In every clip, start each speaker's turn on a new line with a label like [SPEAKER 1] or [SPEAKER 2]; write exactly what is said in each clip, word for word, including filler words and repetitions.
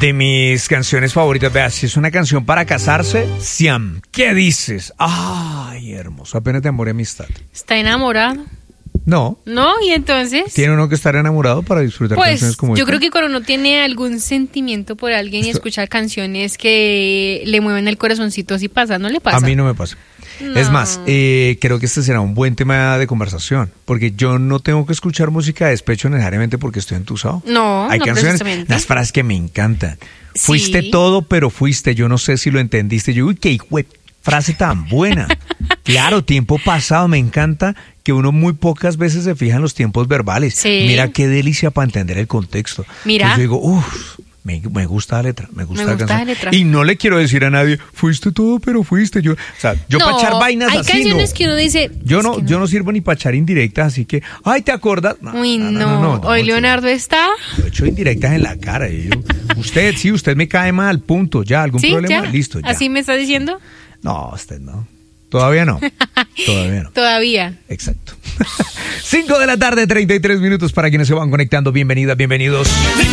[SPEAKER 1] de mis canciones favoritas. Vea, si es una canción para casarse, Siam. ¿Qué dices? Ay, hermoso. Apenas de amor y amistad.
[SPEAKER 2] ¿Está enamorado?
[SPEAKER 1] No.
[SPEAKER 2] ¿No? ¿Y entonces?
[SPEAKER 1] Tiene uno que estar enamorado para disfrutar
[SPEAKER 2] pues,
[SPEAKER 1] canciones como
[SPEAKER 2] yo
[SPEAKER 1] esta.
[SPEAKER 2] creo que cuando uno tiene algún sentimiento por alguien y
[SPEAKER 1] Esto...
[SPEAKER 2] escucha canciones que le mueven el corazoncito, así pasa, ¿no le pasa?
[SPEAKER 1] A mí no me pasa. No. Es más, eh, creo que este será un buen tema de conversación, porque yo no tengo que escuchar música de despecho necesariamente porque estoy entusado.
[SPEAKER 2] No,
[SPEAKER 1] hay
[SPEAKER 2] no
[SPEAKER 1] canciones, las frases que me encantan.
[SPEAKER 2] Sí.
[SPEAKER 1] Fuiste todo, pero fuiste. Yo no sé si lo entendiste. Yo, uy, qué web, frase tan buena. Claro, tiempo pasado, me encanta que uno muy pocas veces se fija en los tiempos verbales.
[SPEAKER 2] Sí.
[SPEAKER 1] Mira qué delicia para entender el contexto.
[SPEAKER 2] Mira.
[SPEAKER 1] Entonces yo digo, uff. Me, me gusta la letra, me gusta,
[SPEAKER 2] me
[SPEAKER 1] la
[SPEAKER 2] gusta
[SPEAKER 1] canción.
[SPEAKER 2] la letra.
[SPEAKER 1] Y no le quiero decir a nadie, fuiste todo, pero fuiste. Yo, o sea, yo
[SPEAKER 2] no,
[SPEAKER 1] para echar vainas
[SPEAKER 2] hay
[SPEAKER 1] así,
[SPEAKER 2] canciones
[SPEAKER 1] no.
[SPEAKER 2] que uno dice...
[SPEAKER 1] Yo no,
[SPEAKER 2] es que no.
[SPEAKER 1] yo no sirvo ni para echar indirectas, así que, ay, ¿te acuerdas? No,
[SPEAKER 2] Uy, no.
[SPEAKER 1] no, no, no, no
[SPEAKER 2] Hoy
[SPEAKER 1] no,
[SPEAKER 2] Leonardo
[SPEAKER 1] yo,
[SPEAKER 2] está...
[SPEAKER 1] Yo echo indirectas en la cara. Y yo, usted, sí, usted me cae mal, punto. Ya, ¿algún
[SPEAKER 2] ¿Sí?
[SPEAKER 1] problema?
[SPEAKER 2] ¿Ya?
[SPEAKER 1] Listo, ya.
[SPEAKER 2] ¿Así me está diciendo?
[SPEAKER 1] No, usted no. Todavía no. Todavía no.
[SPEAKER 2] Todavía.
[SPEAKER 1] Exacto. Cinco de la tarde, treinta y tres minutos para quienes se van conectando. Bienvenidas, bienvenidos.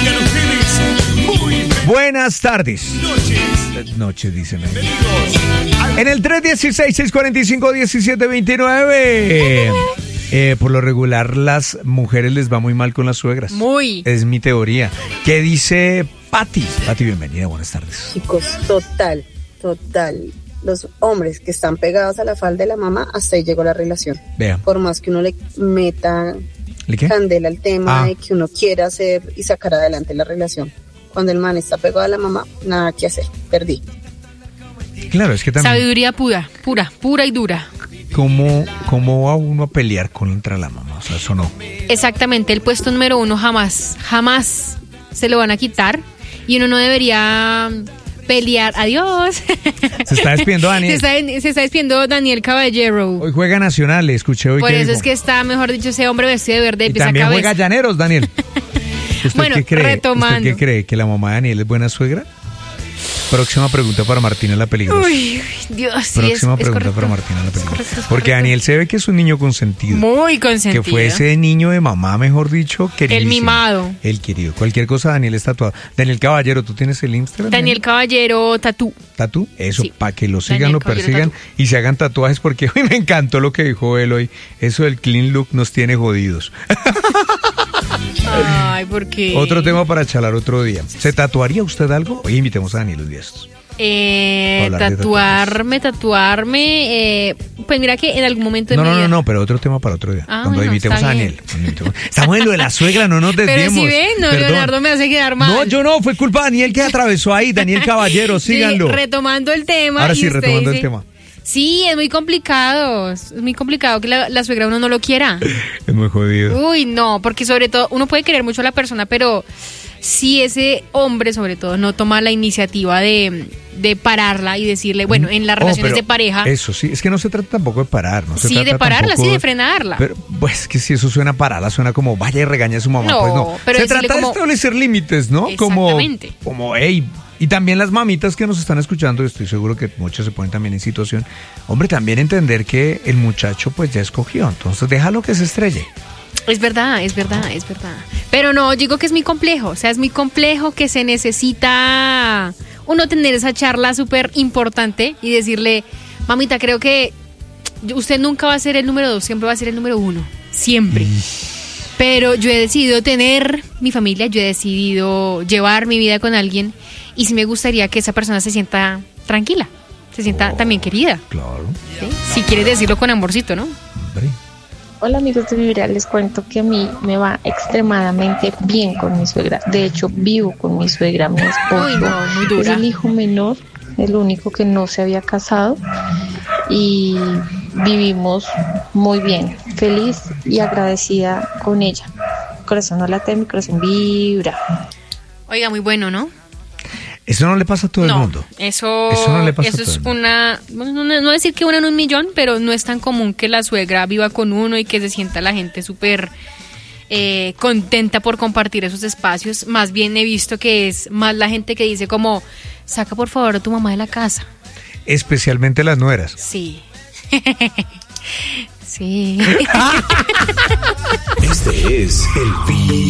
[SPEAKER 1] Buenas tardes. Noches. Noches, dicen. En el tres uno seis, seis cuatro cinco, uno siete dos nueve. Eh, por lo regular, las mujeres les va muy mal con las suegras.
[SPEAKER 2] Muy.
[SPEAKER 1] Es mi teoría. ¿Qué dice Pati? Pati, bienvenida, buenas tardes.
[SPEAKER 3] Chicos, total, total. Los hombres que están pegados a la falda de la mamá, hasta ahí llegó la relación.
[SPEAKER 1] Vea.
[SPEAKER 3] Por más que uno le meta
[SPEAKER 1] ¿Le qué?
[SPEAKER 3] candela al tema
[SPEAKER 1] Ah.
[SPEAKER 3] de que uno quiera hacer y sacar adelante la relación. Cuando el man está pegado a la mamá, nada que hacer, perdí.
[SPEAKER 1] Claro, es que también...
[SPEAKER 2] Sabiduría pura, pura, pura y dura.
[SPEAKER 1] ¿Cómo, ¿Cómo va uno a pelear contra la mamá? O sea, eso no.
[SPEAKER 2] Exactamente, el puesto número uno jamás, jamás se lo van a quitar y uno no debería pelear. Adiós.
[SPEAKER 1] Se está despidiendo Daniel.
[SPEAKER 2] Se está, se está despidiendo Daniel Caballero.
[SPEAKER 1] Hoy juega Nacional, le escuché hoy.
[SPEAKER 2] Por
[SPEAKER 1] que
[SPEAKER 2] eso
[SPEAKER 1] dijo.
[SPEAKER 2] es que está, mejor dicho, ese hombre vestido de verde de
[SPEAKER 1] Y
[SPEAKER 2] pies a
[SPEAKER 1] también
[SPEAKER 2] cabeza.
[SPEAKER 1] juega Llaneros, Daniel. ¿Usted
[SPEAKER 2] Bueno,
[SPEAKER 1] qué cree?
[SPEAKER 2] retomando.
[SPEAKER 1] ¿Usted qué cree? ¿Que la mamá de Daniel es buena suegra? Próxima pregunta para Martina la Peligrosa.
[SPEAKER 2] Uy, Dios, sí,
[SPEAKER 1] Próxima
[SPEAKER 2] es, es
[SPEAKER 1] pregunta
[SPEAKER 2] correcto.
[SPEAKER 1] para Martina la Peligrosa.
[SPEAKER 2] Es correcto, es
[SPEAKER 1] Porque
[SPEAKER 2] correcto.
[SPEAKER 1] Daniel se ve que es un niño consentido.
[SPEAKER 2] Muy consentido.
[SPEAKER 1] Que fue ese niño de mamá, mejor dicho, queridísimo.
[SPEAKER 2] El mimado.
[SPEAKER 1] El querido. Cualquier cosa, Daniel está tatuado. Daniel Caballero, ¿tú tienes el Instagram?
[SPEAKER 2] Daniel Caballero Tatú.
[SPEAKER 1] ¿Tatú? Eso,
[SPEAKER 2] Sí.
[SPEAKER 1] para que lo sigan,
[SPEAKER 2] Daniel
[SPEAKER 1] lo
[SPEAKER 2] Caballero
[SPEAKER 1] persigan
[SPEAKER 2] Tatú.
[SPEAKER 1] y se hagan tatuajes, porque hoy me encantó lo que dijo él hoy. Eso del clean look nos tiene jodidos.
[SPEAKER 2] Ay, ¿por qué?
[SPEAKER 1] Otro tema para charlar otro día. ¿Se tatuaría usted algo? Oye, invitemos a Daniel un día estos.
[SPEAKER 2] Eh,
[SPEAKER 1] Para hablar de
[SPEAKER 2] tatuarme, tatuarme. Eh, pues mira que en algún momento de
[SPEAKER 1] No,
[SPEAKER 2] mi
[SPEAKER 1] no,
[SPEAKER 2] vida.
[SPEAKER 1] no, no, pero otro tema para otro día.
[SPEAKER 2] Ah,
[SPEAKER 1] Cuando
[SPEAKER 2] bueno,
[SPEAKER 1] invitemos
[SPEAKER 2] está
[SPEAKER 1] a
[SPEAKER 2] bien.
[SPEAKER 1] Daniel. Cuando invitemos- Estamos en lo de la suegra, no nos
[SPEAKER 2] Pero
[SPEAKER 1] desviemos.
[SPEAKER 2] si ven, no,
[SPEAKER 1] Perdón.
[SPEAKER 2] Leonardo me hace quedar mal.
[SPEAKER 1] No, yo no, fue culpa de Daniel que atravesó ahí. Daniel Caballero,
[SPEAKER 2] Sí,
[SPEAKER 1] síganlo.
[SPEAKER 2] retomando el tema.
[SPEAKER 1] Ahora
[SPEAKER 2] y
[SPEAKER 1] sí,
[SPEAKER 2] usted
[SPEAKER 1] retomando el
[SPEAKER 2] dice-
[SPEAKER 1] tema.
[SPEAKER 2] Sí, es muy complicado. Es muy complicado que la, la suegra uno no lo quiera.
[SPEAKER 1] Es muy jodido.
[SPEAKER 2] Uy, no, porque sobre todo uno puede querer mucho a la persona, pero si ese hombre sobre todo no toma la iniciativa de, de pararla y decirle, bueno, en las
[SPEAKER 1] Oh,
[SPEAKER 2] relaciones
[SPEAKER 1] pero
[SPEAKER 2] de pareja,
[SPEAKER 1] Eso sí, es que no se trata tampoco de parar, ¿no? Se
[SPEAKER 2] sí,
[SPEAKER 1] trata
[SPEAKER 2] de pararla,
[SPEAKER 1] tampoco
[SPEAKER 2] sí, de frenarla.
[SPEAKER 1] Pero, pues, que si eso suena a pararla, suena como vaya y regaña a su mamá.
[SPEAKER 2] No,
[SPEAKER 1] Pues no.
[SPEAKER 2] pero
[SPEAKER 1] se
[SPEAKER 2] decirle
[SPEAKER 1] trata de
[SPEAKER 2] como-
[SPEAKER 1] establecer límites, ¿no? Como,
[SPEAKER 2] Exactamente.
[SPEAKER 1] como, hey. Y también las mamitas que nos están escuchando, estoy seguro que muchas se ponen también en situación. Hombre, también entender que el muchacho, pues, ya escogió. Entonces, déjalo que se estrelle.
[SPEAKER 2] Es verdad, es verdad, es verdad. Pero no, digo que es muy complejo. O sea, es muy complejo que se necesita uno tener esa charla súper importante y decirle, mamita, creo que usted nunca va a ser el número dos, siempre va a ser el número uno. Siempre. Pero yo he decidido tener mi familia, yo he decidido llevar mi vida con alguien y sí me gustaría que esa persona se sienta tranquila, se sienta
[SPEAKER 1] Oh,
[SPEAKER 2] también querida.
[SPEAKER 1] Claro.
[SPEAKER 2] ¿Sí? Si quieres decirlo con amorcito, ¿no?
[SPEAKER 1] Hombre.
[SPEAKER 4] Hola amigos de Vibra, les cuento que a mí me va extremadamente bien con mi suegra. De hecho, vivo con mi suegra, mi esposo.
[SPEAKER 2] Uy, no, muy dura.
[SPEAKER 4] Es el hijo menor, el único que no se había casado. Y vivimos muy bien, feliz y agradecida con ella. Mi corazón no late, mi corazón vibra.
[SPEAKER 2] Oiga, muy bueno, ¿no?
[SPEAKER 1] Eso no le pasa a todo
[SPEAKER 2] no,
[SPEAKER 1] el mundo.
[SPEAKER 2] Eso,
[SPEAKER 1] Eso no le pasa a
[SPEAKER 2] eso
[SPEAKER 1] todo
[SPEAKER 2] es
[SPEAKER 1] el mundo.
[SPEAKER 2] una, bueno, no, no decir que una en un millón, pero no es tan común que la suegra viva con uno y que se sienta la gente súper eh, contenta por compartir esos espacios. Más bien he visto que es más la gente que dice como, saca por favor a tu mamá de la casa.
[SPEAKER 1] Especialmente las nueras.
[SPEAKER 2] Sí. Sí.
[SPEAKER 5] Este es el